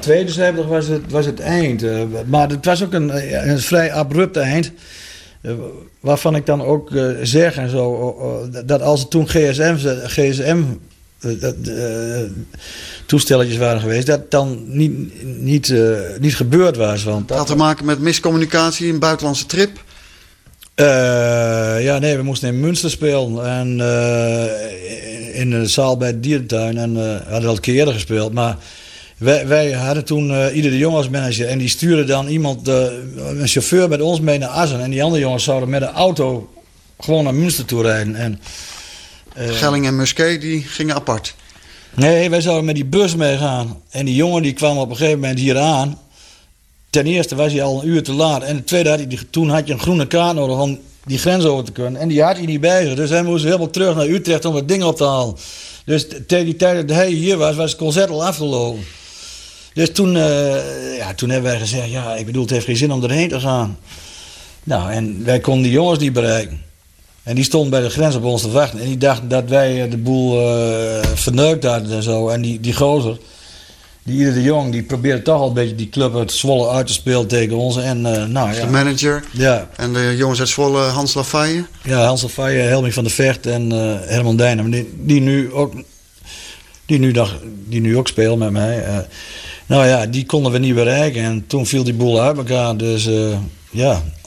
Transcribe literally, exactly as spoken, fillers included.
tweeënzeventig was het, was het eind. Uh, maar het was ook een, een vrij abrupt eind. Uh, waarvan ik dan ook uh, zeg en zo, uh, dat als het toen G S M, G S M uh, uh, toestelletjes waren geweest, dat het dan niet, niet, uh, niet gebeurd was. Want dat had te maken met miscommunicatie, een buitenlandse trip? Uh, ja, nee, we moesten in Münster spelen. En uh, in de zaal bij het dierentuin. En uh, hadden al een keer eerder gespeeld. Maar wij, wij hadden toen uh, ieder de jongen als manager. En die stuurde dan iemand, uh, een chauffeur met ons mee naar Assen. En die andere jongens zouden met een auto gewoon naar Münster toe rijden. En, uh, Gelling en Musquet, die gingen apart? Nee, wij zouden met die bus meegaan. En die jongen die kwam op een gegeven moment hier aan. Ten eerste was hij al een uur te laat. En ten tweede had hij, toen had je een groene kaart nodig om die grens over te kunnen. En die had hij niet bij zich. Dus hij moest helemaal terug naar Utrecht om het ding op te halen. Dus tegen die tijd dat hij hier was, was het concert al afgelopen. Dus toen, uh, ja, toen hebben wij gezegd, ja, ik bedoel, het heeft geen zin om erheen te gaan. Nou, en wij konden die jongens niet bereiken. En die stonden bij de grens op ons te wachten. En die dachten dat wij de boel uh, verneukt hadden en zo. En die, die gozer, die Ieder de Jong, die probeerde toch al een beetje die club uit Zwolle uit te spelen tegen ons. En, uh, nou, ja. De manager. Ja. En de jongens uit Zwolle, Hans Lafaye. Ja, Hans Lafaye, Helming van der Vecht en uh, Herman Dijnen. Die, die, nu ook, die, nu dag, die nu ook spelen met mij. Uh, nou ja, die konden we niet bereiken. En toen viel die boel uit elkaar. Dus uh, ja...